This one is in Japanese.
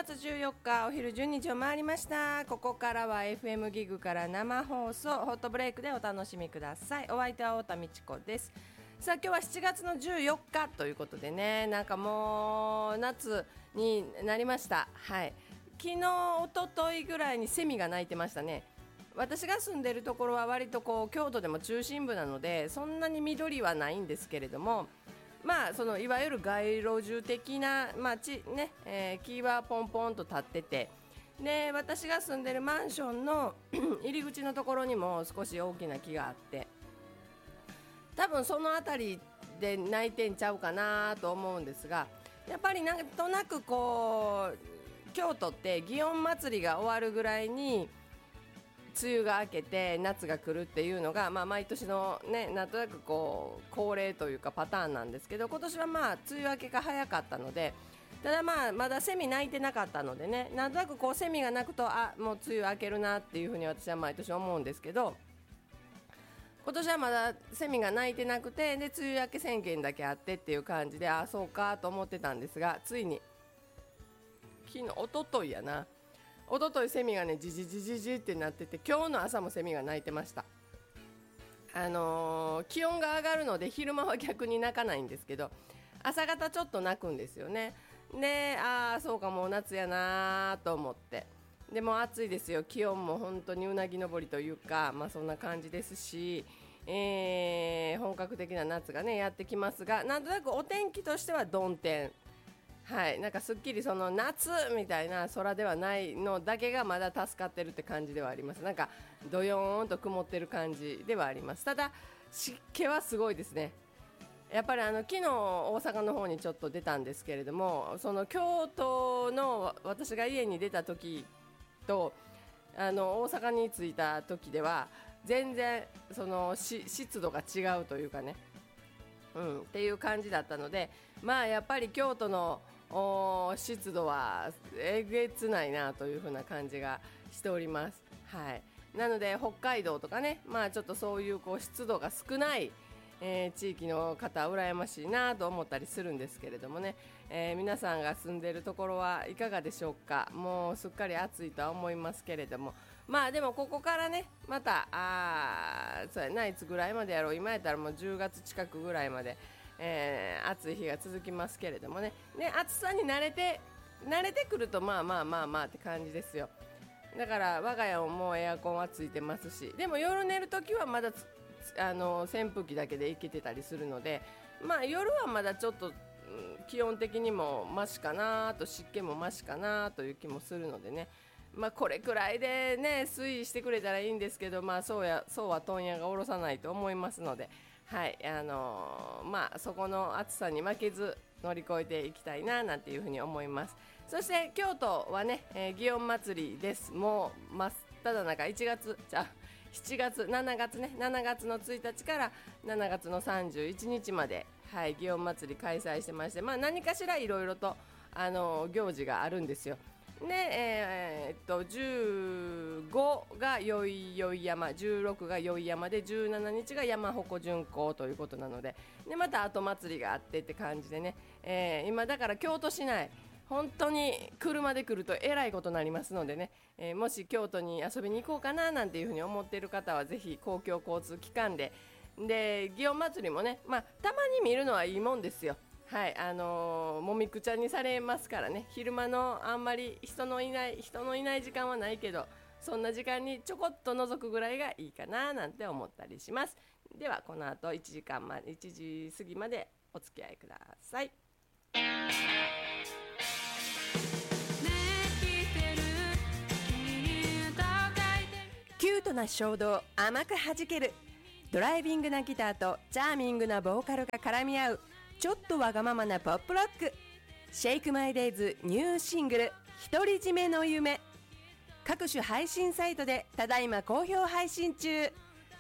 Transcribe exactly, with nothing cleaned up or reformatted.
つじゅうよっかお昼じゅうにじを回りました。ここからは エフエム ギグから生放送ホットブレイクでお楽しみください。お相手は太田美智子です。さあ今日はしちがつのじゅうよっかということでね、なんかもう夏になりました。はい、昨日一昨日ぐらいにセミが鳴いてましたね。私が住んでるところは割とこう京都でも中心部なのでそんなに緑はないんですけれども、まあ、そのいわゆる街路樹的な、まあちねえー、木はポンポンと立ってて、で私が住んでるマンションの入り口のところにも少し大きな木があって、多分そのあたりで鳴いてんちゃうかなと思うんですが、やっぱりなんとなくこう京都って祇園祭りが終わるぐらいに梅雨が明けて夏が来るっていうのが、まあ、毎年の、ね、なんとなくこう恒例というかパターンなんですけど、今年はまあ梅雨明けが早かったので、ただまあまだセミ鳴いてなかったのでね、なんとなくこうセミが鳴くとあもう梅雨明けるなっていうふうに私は毎年思うんですけど、今年はまだセミが鳴いてなくて、で梅雨明け宣言だけあってっていう感じで、あそうかと思ってたんですが、ついに昨日一昨日やな一昨日セミがねジジジジジってなってて、今日の朝もセミが鳴いてました。あのー、気温が上がるので昼間は逆に鳴かないんですけど、朝方ちょっと鳴くんですよね。でああそうかもう夏やなと思って、でも暑いですよ。気温も本当にうなぎ登りというか、まあそんな感じですし、えー、本格的な夏がねやってきますが、なんとなくお天気としては曇天、はい、なんかすっきりその夏みたいな空ではないのだけがまだ助かってるって感じではあります。なんかどよーんと曇ってる感じではあります。ただ湿気はすごいですね。やっぱりあの昨日大阪の方にちょっと出たんですけれども、その京都の私が家に出た時とあの大阪に着いた時では全然その湿度が違うというかね、うん、っていう感じだったので、まあやっぱり京都の湿度はえげつないなという風な感じがしております。はい、なので北海道とかね、まあちょっとそういうこう湿度が少ない、えー、地域の方羨ましいなと思ったりするんですけれどもね、えー、皆さんが住んでいるところはいかがでしょうか。もうすっかり暑いとは思いますけれども、まあでもここからねまたあそうやないつぐらいまでやろう、今やったらもうじゅうがつ近くぐらいまで、えー、暑い日が続きますけれどもね、ね暑さに慣れて慣れてくるとまあまあまあまあって感じですよ。だから我が家ももうエアコンはついてますし、でも夜寝るときはまだあの扇風機だけでいけてたりするので、まあ夜はまだちょっと、うん、気温的にもマシかなと、湿気もマシかなという気もするのでね、まあ、これくらいでね推移してくれたらいいんですけど、まあ、そうやそうは問屋が下ろさないと思いますので、はいあのーまあ、そこの暑さに負けず乗り越えていきたいななんていうふうに思います。そして京都はね、えー、祇園祭りです。もう真っ只中いちがつじゃしちがつしちがつねしちがつのついたちからしちがつのさんじゅういちにちまで、はい、祇園祭り開催してまして、まあ、何かしらいろいろと、あのー、行事があるんですよ。でえー、っとじゅうごが宵々山、じゅうろくが宵山でじゅうしちにちが山鉾巡行ということなので、でまた後祭りがあってって感じでね、えー、今だから京都市内本当に車で来るとえらいことになりますのでね、えー、もし京都に遊びに行こうかななんていうふうに思っている方はぜひ公共交通機関で、で祇園祭りもね、まあ、たまに見るのはいいもんですよ。はいあのー、もみくちゃにされますからね、昼間のあんまり人のいない人のいない時間はないけど、そんな時間にちょこっと覗くぐらいがいいかななんて思ったりします。ではこの後いちじかんまでいちじ過ぎまでお付き合いください。キュートな衝動甘く弾けるドライビングなギターとチャーミングなボーカルが絡み合うちょっとわがままなポップロック、シェイクマイデイズニューシングル独り占めの夢、各種配信サイトでただいま好評配信中。